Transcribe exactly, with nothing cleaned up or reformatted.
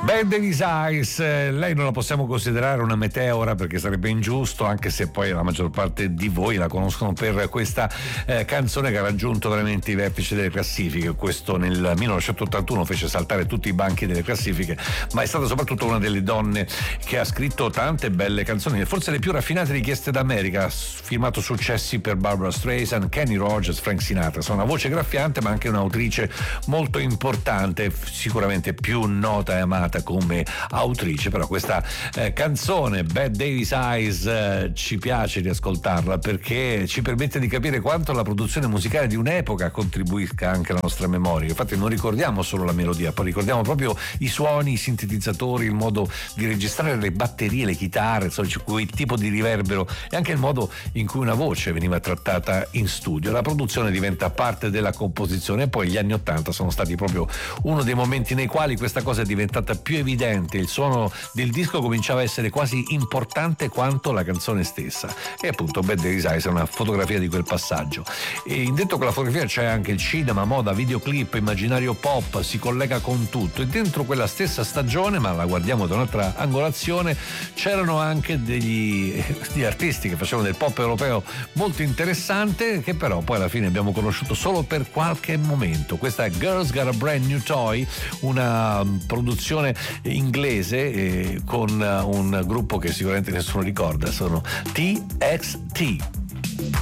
Bad Davis Eyes, lei non la possiamo considerare una meteora perché sarebbe ingiusto, anche se poi la maggior parte di voi la conoscono per questa eh, canzone che ha raggiunto veramente i vertici delle classifiche. Questo nel millenovecentottantuno fece saltare tutti i banchi delle classifiche, ma è stata soprattutto una delle donne che ha scritto tante belle canzoni, forse le più raffinate richieste d'America. Ha firmato successi per Barbra Streisand, Kenny Rogers, Frank Sinatra. È una voce graffiante ma anche un'autrice molto importante, sicuramente più nota e amata come autrice. Però questa eh, canzone Bad Davis Eyes eh, ci piace riascoltarla perché ci permette di capire quanto la produzione musicale di un'epoca contribuisca anche alla nostra memoria. Infatti non ricordiamo solo la melodia, poi ricordiamo proprio i suoni, i sintetizzatori, il modo di registrare le batterie, le chitarre, insomma, quel tipo di riverbero e anche il modo in cui una voce veniva trattata in studio. La produzione diventa parte della composizione e poi gli anni Ottanta sono stati proprio uno dei momenti nei quali questa cosa è diventata più evidente. Il suono del disco cominciava a essere quasi importante quanto la canzone stessa, e appunto Bad Davis Eyes è una fotografia di quel passaggio. E in dentro quella fotografia c'è anche il cinema, moda, videoclip, immaginario pop, si collega con tutto, e dentro quella stessa stagione, ma la guardiamo da un'altra angolazione, c'erano anche degli, degli artisti che facevano del pop europeo molto interessante, che però poi alla fine abbiamo conosciuto solo per qualche momento. Questa è Girls Got a Brand New Toy, una produzione inglese eh, con un gruppo che sicuramente nessuno ricorda, sono T X T.